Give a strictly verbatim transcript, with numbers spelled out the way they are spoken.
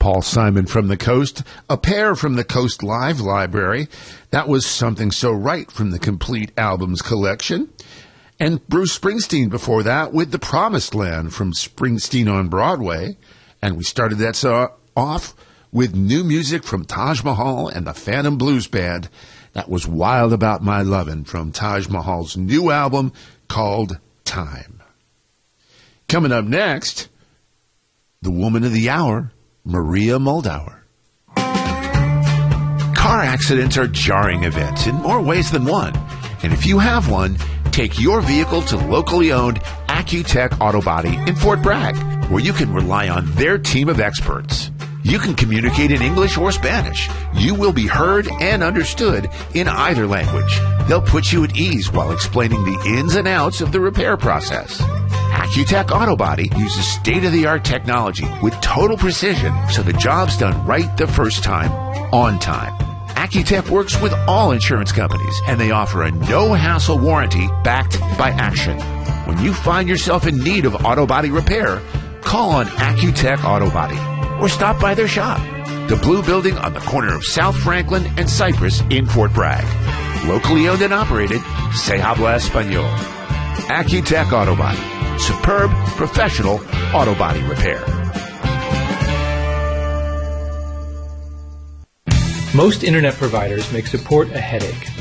Paul Simon from the Coast, A Pair from the Coast Live Library. That was Something So Right from the Complete Albums collection. And Bruce Springsteen before that with The Promised Land from Springsteen on Broadway. And we started that so- off with new music from Taj Mahal and the Phantom Blues Band. That was Wild About My Lovin' from Taj Mahal's new album called Time. Coming up next, the woman of the hour, Maria Muldaur. Car accidents are jarring events in more ways than one. And if you have one, take your vehicle to locally owned Accutech Auto Body in Fort Bragg, where you can rely on their team of experts. You can communicate in English or Spanish. You will be heard and understood in either language. They'll put you at ease while explaining the ins and outs of the repair process. Accutech Auto Body uses state-of-the-art technology with total precision so the job's done right the first time, on time. Accutech works with all insurance companies, and they offer a no-hassle warranty backed by action. When you find yourself in need of auto body repair, call on Accutech Auto Body or stop by their shop, the Blue Building on the corner of South Franklin and Cypress in Fort Bragg. Locally owned and operated, Se Habla Español. Accutech Auto Body. Superb, professional auto body repair. Most internet providers make support a headache.